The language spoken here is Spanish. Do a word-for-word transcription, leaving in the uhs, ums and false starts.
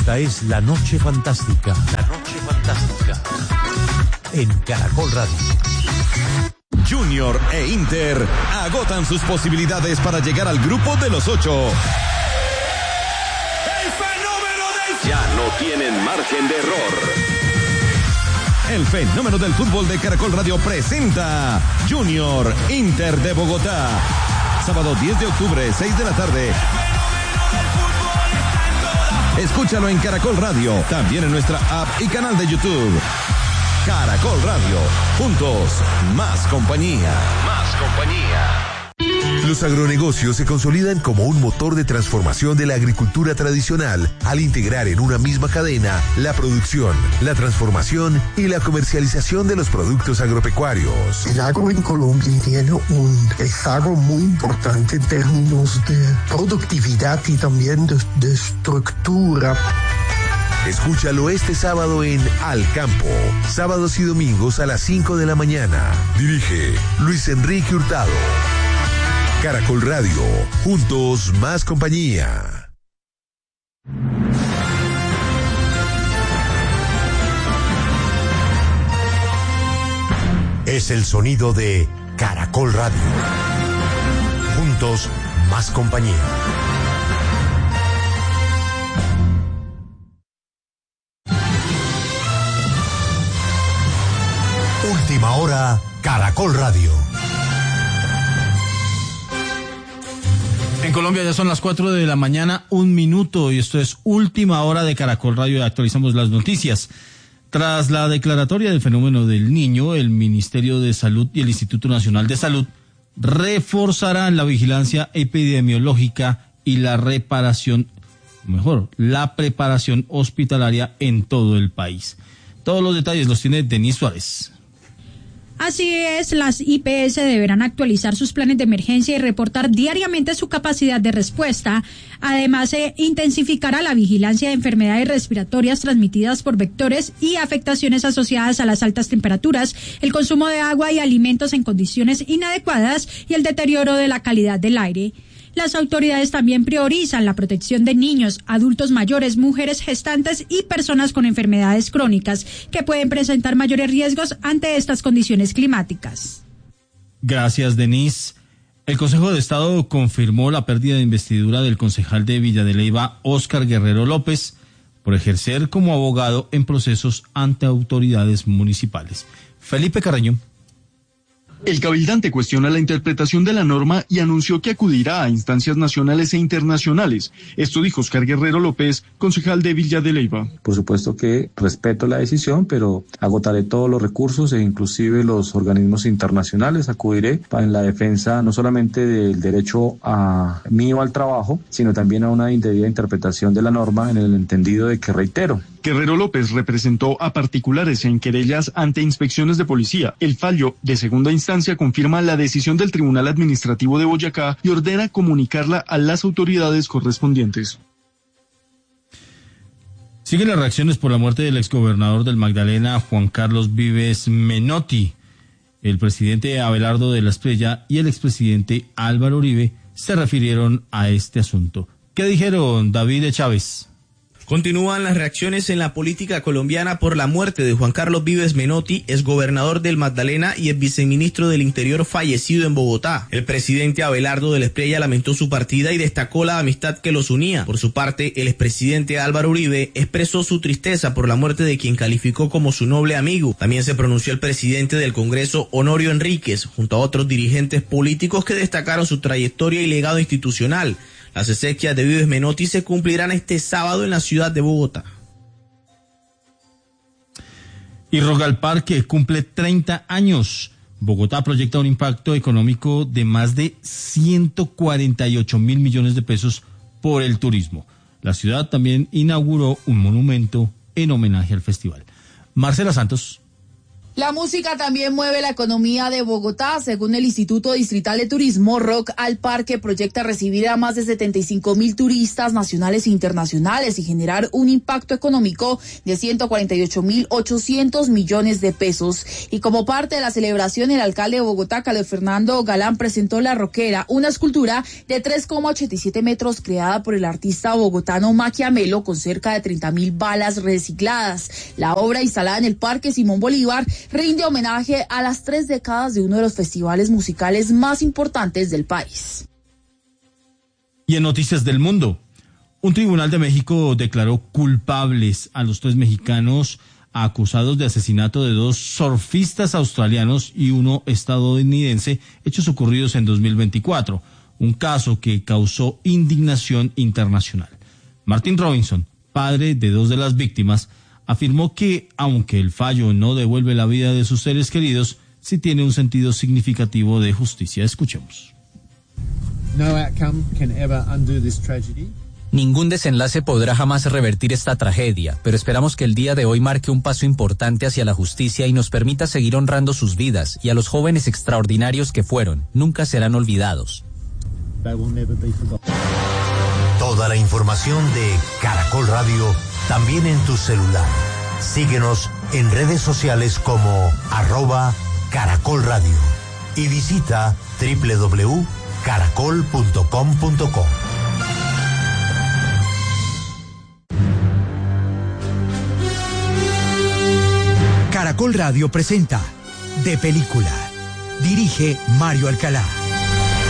Esta es La Noche Fantástica. La Noche Fantástica. En Caracol Radio. Junior e Inter agotan sus posibilidades para llegar al grupo de los ocho. ¡El fenómeno del... Ya no tienen margen de error. El fenómeno del fútbol de Caracol Radio presenta Junior Inter de Bogotá. Sábado diez de octubre, seis de la tarde. El fenómeno del fútbol está en toda... Escúchalo en Caracol Radio, también en nuestra app y canal de YouTube. Caracol Radio, juntos, más compañía. Más compañía. Los agronegocios se consolidan como un motor de transformación de la agricultura tradicional al integrar en una misma cadena la producción, la transformación y la comercialización de los productos agropecuarios. El agro en Colombia tiene un rezago muy importante en términos de productividad y también de, de estructura. Escúchalo este sábado en Al Campo, sábados y domingos a las cinco de la mañana. Dirige Luis Enrique Hurtado. Caracol Radio, juntos más compañía. Es el sonido de Caracol Radio. Juntos más compañía. Última hora, Caracol Radio. En Colombia ya son las cuatro de la mañana, un minuto, y esto es Última Hora de Caracol Radio y actualizamos las noticias. Tras la declaratoria del fenómeno del niño, el Ministerio de Salud y el Instituto Nacional de Salud reforzarán la vigilancia epidemiológica y la reparación, mejor, la preparación hospitalaria en todo el país. Todos los detalles los tiene Denis Suárez. Así es, las I P S deberán actualizar sus planes de emergencia y reportar diariamente su capacidad de respuesta. Además, se intensificará la vigilancia de enfermedades respiratorias transmitidas por vectores y afectaciones asociadas a las altas temperaturas, el consumo de agua y alimentos en condiciones inadecuadas y el deterioro de la calidad del aire. Las autoridades también priorizan la protección de niños, adultos mayores, mujeres gestantes y personas con enfermedades crónicas que pueden presentar mayores riesgos ante estas condiciones climáticas. Gracias, Denise. El Consejo de Estado confirmó la pérdida de investidura del concejal de Villa de Leyva, Óscar Guerrero López, por ejercer como abogado en procesos ante autoridades municipales. Felipe Carreño. El cabildante cuestiona la interpretación de la norma y anunció que acudirá a instancias nacionales e internacionales. Esto dijo Óscar Guerrero López, concejal de Villa de Leyva. Por supuesto que respeto la decisión, pero agotaré todos los recursos e inclusive los organismos internacionales. Acudiré en la defensa no solamente del derecho a mío al trabajo, sino también a una indebida interpretación de la norma en el entendido de que, reitero, Guerrero López representó a particulares en querellas ante inspecciones de policía. El fallo de segunda instancia confirma la decisión del Tribunal Administrativo de Boyacá y ordena comunicarla a las autoridades correspondientes. Siguen las reacciones por la muerte del exgobernador del Magdalena, Juan Carlos Vives Menotti. El presidente Abelardo de la Espriella y el expresidente Álvaro Uribe se refirieron a este asunto. ¿Qué dijeron, David Chávez? Continúan las reacciones en la política colombiana por la muerte de Juan Carlos Vives Menotti, exgobernador del Magdalena y ex viceministro del Interior fallecido en Bogotá. El presidente Abelardo de la Espriella lamentó su partida y destacó la amistad que los unía. Por su parte, el expresidente Álvaro Uribe expresó su tristeza por la muerte de quien calificó como su noble amigo. También se pronunció el presidente del Congreso, Honorio Enríquez, junto a otros dirigentes políticos que destacaron su trayectoria y legado institucional. Las exequias de Vives Menotti se cumplirán este sábado en la ciudad de Bogotá. Y Rogal Parque cumple treinta años. Bogotá proyecta un impacto económico de más de ciento cuarenta y ocho mil millones de pesos por el turismo. La ciudad también inauguró un monumento en homenaje al festival. Marcela Santos. La música también mueve la economía de Bogotá. Según el Instituto Distrital de Turismo, Rock al Parque proyecta recibir a más de setenta y cinco mil turistas nacionales e internacionales y generar un impacto económico de ciento cuarenta y ocho mil ochocientos millones de pesos. Y como parte de la celebración, el alcalde de Bogotá, Carlos Fernando Galán, presentó La Roquera, una escultura de tres coma ochenta y siete metros creada por el artista bogotano Maquiamelo con cerca de treinta mil balas recicladas. La obra, instalada en el Parque Simón Bolívar, rinde homenaje a las tres décadas de uno de los festivales musicales más importantes del país. Y en noticias del mundo, un tribunal de México declaró culpables a los tres mexicanos acusados de asesinato de dos surfistas australianos y uno estadounidense, hechos ocurridos en dos mil veinticuatro, un caso que causó indignación internacional. Martin Robinson, padre de dos de las víctimas, afirmó que, aunque el fallo no devuelve la vida de sus seres queridos, sí tiene un sentido significativo de justicia. Escuchemos. No outcome can ever undo this tragedy. Ningún desenlace podrá jamás revertir esta tragedia, pero esperamos que el día de hoy marque un paso importante hacia la justicia y nos permita seguir honrando sus vidas, y a los jóvenes extraordinarios que fueron, nunca serán olvidados. They will never be forgotten. Toda la información de Caracol Radio también en tu celular. Síguenos en redes sociales como arroba Caracol Radio y visita doble u doble u doble u punto caracol punto com punto co. Caracol Radio presenta De Película. Dirige Mario Alcalá.